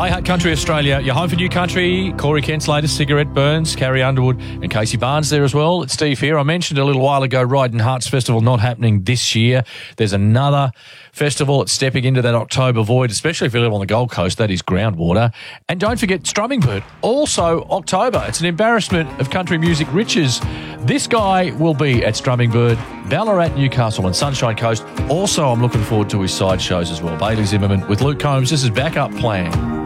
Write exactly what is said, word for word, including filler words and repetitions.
Hi, Hut Country Australia. Your home for new country. Corey Kent's latest, Cigarette Burns, Carrie Underwood and Casey Barnes there as well. It's Steve here. I mentioned a little while ago Ryden Hearts Festival not happening this year. There's another festival that's stepping into that October void, especially if you live on the Gold Coast. That is Groundwater. And don't forget Strumming Bird, also October. It's an embarrassment of country music riches. This guy will be at Strumming Bird, Ballarat, Newcastle and Sunshine Coast. Also, I'm looking forward to his side shows as well. Bailey Zimmerman with Luke Combs. This is Backup Plan.